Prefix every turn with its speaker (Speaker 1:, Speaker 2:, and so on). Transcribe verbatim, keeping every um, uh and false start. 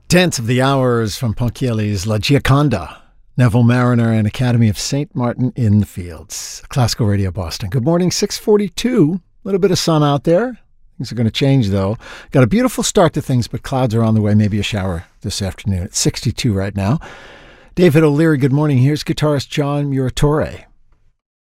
Speaker 1: Dance of the Hours from Ponchielli's La Gioconda. Neville Mariner and Academy of Saint Martin in the Fields. Classical Radio Boston. Good morning, six forty-two. A little bit of sun out there. Things are going to change, though. Got a beautiful start to things, but clouds are on the way. Maybe a shower this afternoon. It's sixty-two right now. David O'Leary, good morning. Here's guitarist John Muratorey.